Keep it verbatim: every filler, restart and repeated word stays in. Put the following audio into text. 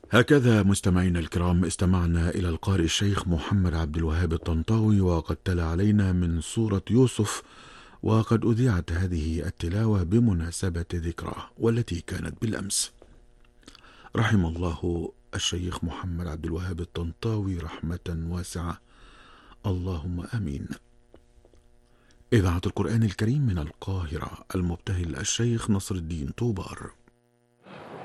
هكذا مستمعينا الكرام استمعنا إلى القارئ الشيخ محمد عبد الوهاب الطنطاوي، وقد تلا علينا من سورة يوسف، وقد أذيعت هذه التلاوة بمناسبة ذكراه والتي كانت بالأمس. رحم الله الشيخ محمد عبد الوهاب الطنطاوي رحمة واسعة، اللهم آمين. إذاعة القرآن الكريم من القاهرة، المبتهل الشيخ نصر الدين طوبار.